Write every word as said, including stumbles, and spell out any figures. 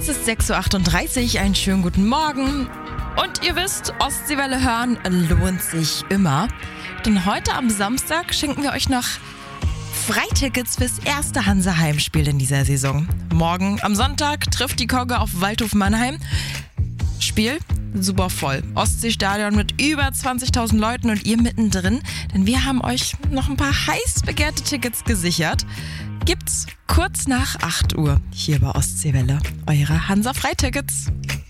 Es ist sechs Uhr achtunddreißig, einen schönen guten Morgen. Und ihr wisst, Ostseewelle hören lohnt sich immer. Denn heute am Samstag schenken wir euch noch Freitickets fürs erste Hansa-Heimspiel in dieser Saison. Morgen am Sonntag trifft die Kogge auf Waldhof Mannheim. Spiel super voll. Ostseestadion mit über zwanzigtausend Leuten und ihr mittendrin. Denn wir haben euch noch ein paar heiß begehrte Tickets gesichert. Gibt's kurz nach acht Uhr hier bei Ostseewelle. Eure Hansa-Freitickets.